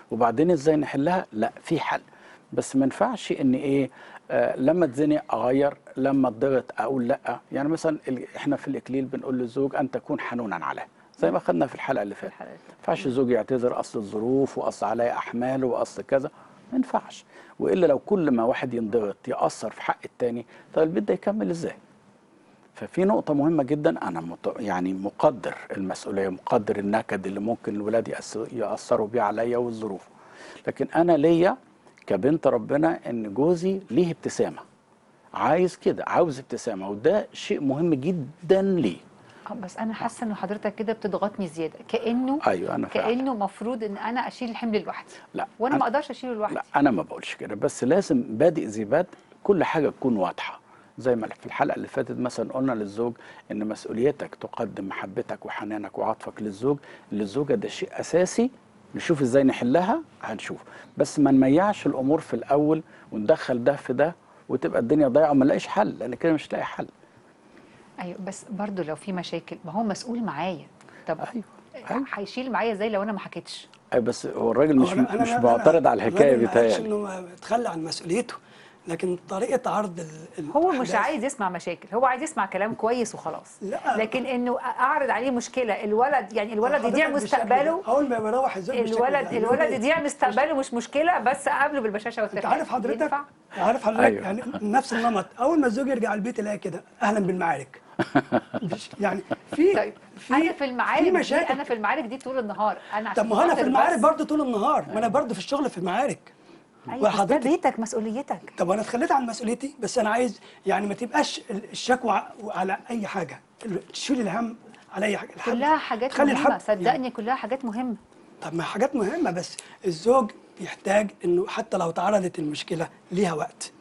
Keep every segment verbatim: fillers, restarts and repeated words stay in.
وبعدين ازاي نحلها؟ لا في حل، بس ما ينفعش ان ايه آه لما اتزنق اغير، لما اتضغط اقول لا. يعني مثلا احنا في الاكليل بنقول للزوج ان تكون حنونا عليه، زي ما خدنا في الحلقه اللي فاتت. ما ينفعش الزوج يعتذر اصل الظروف واصل عليا احمال واصل كذا، ما ينفعش. والا لو كل ما واحد ينضغط ياثر في حق التاني، طب البيت ده يكمل ازاي؟ ففي نقطة مهمة جدا، أنا مت... يعني مقدر المسؤولية، مقدر النكد اللي ممكن الولاد يأس... يأثروا بيه عليا والظروف، لكن أنا ليا كبنت ربنا إن جوزي ليه ابتسامة، عايز كده، عاوز ابتسامة، وده شيء مهم جدا ليه. اه بس انا حاسه ان حضرتك كده بتضغطني زياده، كانه أيوه أنا فعلا. كانه مفروض ان انا اشيل الحمل لوحدي. لا وانا أنا... ما اقدرش اشيله لوحدي. لا أنا ما بقولش كده، بس لازم بادئ ذي بدء كل حاجة تكون واضحة. زي ما في الحلقة اللي فاتت مثلا قلنا للزوج إن مسؤوليتك تقدم محبتك وحنانك وعطفك للزوج، للزوجة، ده شيء أساسي. نشوف إزاي نحلها، هنشوف، بس ما نميعش الأمور في الأول وندخل ده في ده وتبقى الدنيا ضايعة وما نلاقيش حل، لأن كده مش لاقي حل. ايوه بس برضو لو في مشاكل ما هو مسؤول معايا. طب أيوه أيوه هيشيل معايا ازاي لو انا ما حكيتش؟ أيوه، بس هو الراجل هو مش انا مش انا انا معترض على الحكاية الراجل ما قالش بيتهيألي. انه يتخلى عن مسؤوليته، لكن طريقه عرض ال- هو مش الاحداث. عايز يسمع مشاكل، هو عايز يسمع كلام كويس وخلاص. لا لكن انه اعرض عليه مشكله، الولد يعني الولد يضيع حضرتك بالشكل ده، مستقبله. اول ما بيروح الزوج بالشكل الولد ده الولد بيقول يضيع إيه؟ مستقبله مش مشكله، بس اقابله بالبشاشه انت والترحاب. عارف حضرتك ينفع؟ عارف حضرتك أيوه يعني نفس النمط، اول ما الزوج يرجع البيت يلاقي كده اهلا بالمعارك. مش- يعني في طيب في انا في في المعارك دي، مشاكل. انا في المعارك دي طول النهار، انا طب عشان ما هو انا في خاطر المعارك بس. برضه طول النهار، ما انا برضه في الشغل في المعارك. ايوه بس ده وحضرتك بيتك، مسؤوليتك. طب انا اتخليت عن مسؤوليتي، بس انا عايز يعني ما تبقاش الشكوى على اي حاجه، تشيل الهم على اي حاجه، الحد كلها حاجات تخلي مهمه، الحد يعني. صدقني كلها حاجات مهمه. طب ما حاجات مهمه، بس الزوج بيحتاج انه حتى لو تعرضت المشكله ليها وقت،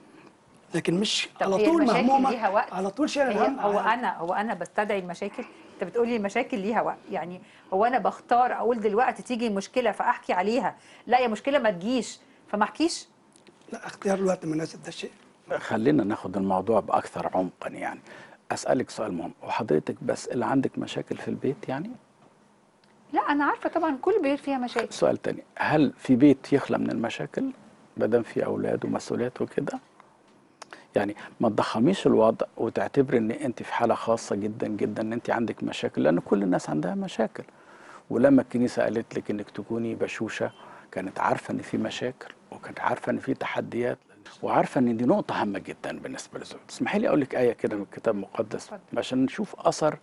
لكن مش طب على هي طول المشاكل مهمومه، ليها وقت؟ على طول شايل هي الهم. هو على انا هو انا بستدعي المشاكل؟ انت بتقولي المشاكل ليها وقت، يعني هو انا بختار اقول دلوقتي تيجي مشكله فاحكي عليها، لا يا مشكله ما تجيش فما احكيش؟ لا، اختيار الوقت المناسب ده شيء. خلينا ناخد الموضوع بأكثر عمقا. يعني أسألك سؤال مهم، وحضرتك بس اللي عندك مشاكل في البيت يعني؟ لا انا عارفه طبعا كل بيت فيها مشاكل. سؤال تاني، هل في بيت يخلى من المشاكل ما دام في أولاد ومسؤوليات وكده؟ يعني ما تضخميش الوضع وتعتبري ان انت في حالة خاصة جدا جدا ان انت عندك مشاكل، لان كل الناس عندها مشاكل. ولما الكنيسة قالت لك انك تكوني بشوشة، كانت عارفة ان في مشاكل، وكانت عارفة ان في تحديات، وعارفة ان دي نقطة هامة جدا بالنسبة للزوج. تسمحي لي اقول لك آية كده من الكتاب المقدس عشان نشوف اثر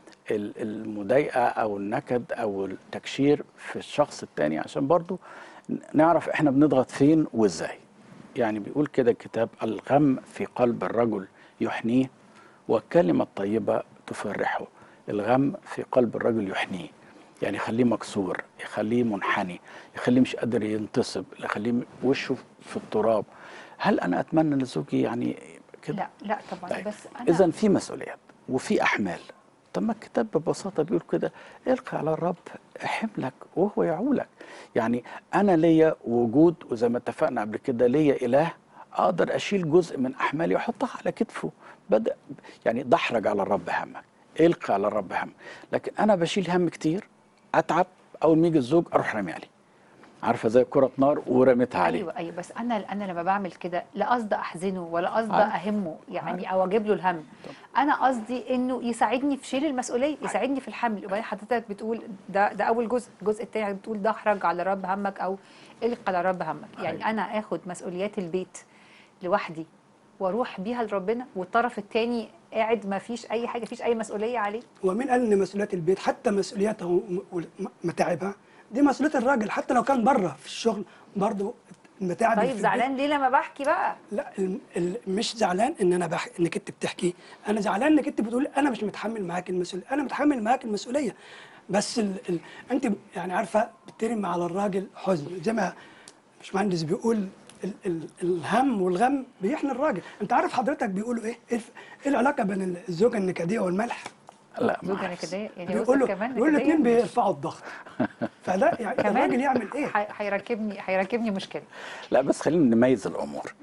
المضايقة او النكد او التكشير في الشخص التاني، عشان برضو نعرف احنا بنضغط فين وازاي. يعني بيقول كده الكتاب: الغم في قلب الرجل يحنيه، والكلمة الطيبة تفرحه. الغم في قلب الرجل يحنيه، يعني يخليه مكسور، يخليه منحني، يخليه مش قادر ينتصب، يخليه وشه في التراب. هل أنا أتمنى لزوجي يعني كده؟ لا لا طبعا. طيب. بس انا إذن في مسؤوليات وفي أحمال. طب ما الكتاب ببساطة بيقول كده: القي على الرب حملك وهو يعولك. يعني أنا ليا وجود، وزي ما اتفقنا قبل كده ليا إله أقدر أشيل جزء من أحمالي وأحطها على كتفه. بدأ يعني دحرج على الرب همك، القي على الرب همك. لكن أنا بشيل هم كتير، أتعب، أول ما يجي الزوج أروح رامي عليه، عارفة زي كرة نار ورميتها عليه. ايوه ايوه بس انا انا لما بعمل كده لا قصد احزنه ولا قصد عارف. اهمه يعني عارف. او اجيب له الهم. طب. انا قصدي انه يساعدني في شيل المسؤوليه، يساعدني في الحمل. وبعدين حضرتك بتقول ده ده اول جزء، الجزء الثاني بتقول ده احرج على الرب همك او القى على الرب همك. يعني أيوة. انا اخد مسؤوليات البيت لوحدي واروح بيها لربنا، والطرف الثاني قاعد ما فيش اي حاجه، فيش اي مسؤوليه عليه. ومين قال ان مسؤوليات البيت حتى مسؤولياتها ومتاعبها دي مسؤوليه الراجل، حتى لو كان بره في الشغل برضه المتاعب اللي طيب في زعلان ليه لما بحكي بقى؟ لا ال- ال- مش زعلان ان انا بح... انك انت بتحكي، انا زعلان انك انت بتقول انا مش متحمل معاك المسؤوليه، انا متحمل معاك المسؤوليه، بس ال... ال... انت يعني عارفه بترمي على الراجل حزن، زي ما باشمهندس بيقول ال... ال... الهم والغم بيحني الراجل. انت عارف حضرتك بيقولوا ايه؟ ايه الف- إيه العلاقه بين الزوجه النكديه والملح؟ لا ما زوجة أحس. نكدية يعني وصلت بيقولوا كمان بيقولوا نكدية؟ الاثنين بيرفعوا الضغط. فده يعني كمان الراجل يعمل ايه؟ هي- هيركبني هيركبني مشكلة. لا بس خلينا نميز الامور.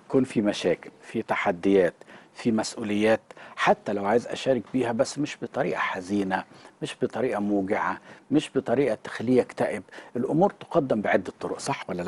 يكون في مشاكل، في تحديات، في مسؤوليات، حتى لو عايز أشارك بيها بس مش بطريقة حزينة، مش بطريقة موجعة، مش بطريقة تخليه يكتئب. الأمور تقدم بعدة طرق، صح ولا لا؟